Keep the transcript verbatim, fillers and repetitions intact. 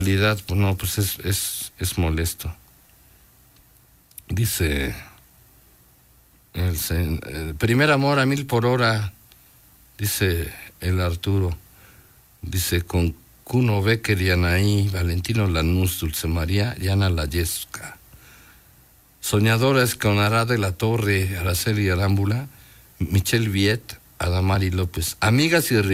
realidad, pues no, pues es, es, es molesto. Dice, el, el primer amor a mil por hora, dice el Arturo, dice con Cuno Becker y Anaí, Valentino Lanús, Dulce María y Ana Layesca. Soñadoras con Ará de la Torre, Araceli Arámbula, Michelle Viet, Adamari López. Amigas y